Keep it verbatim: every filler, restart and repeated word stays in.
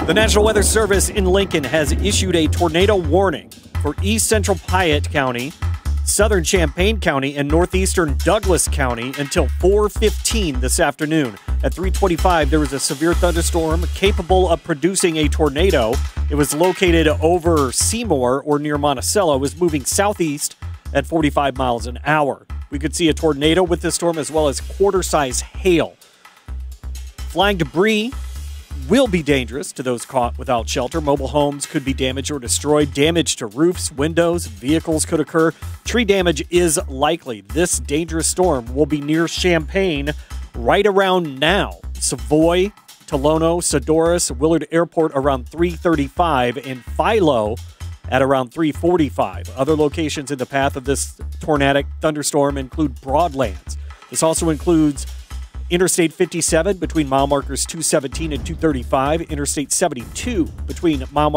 The National Weather Service in Lincoln has issued a tornado warning for East Central Piatt County, Southern Champaign County, and Northeastern Douglas County until four fifteen this afternoon. At three twenty-five, there was a severe thunderstorm capable of producing a tornado. It was located over Seymour or near Monticello. It was moving southeast at forty-five miles an hour. We could see a tornado with this storm as well as quarter-size hail. Flying debris will be dangerous to those caught without shelter. Mobile homes could be damaged or destroyed. Damage to roofs, windows, vehicles could occur. Tree damage is likely. This dangerous storm will be near Champaign right around now. Savoy, Tolono, Sadorus, Willard Airport around three thirty-five, and Philo at around three forty-five. Other locations in the path of this tornadic thunderstorm include Broadlands. This also includes Interstate fifty-seven between mile markers two seventeen and two thirty-five, Interstate seventy-two between mile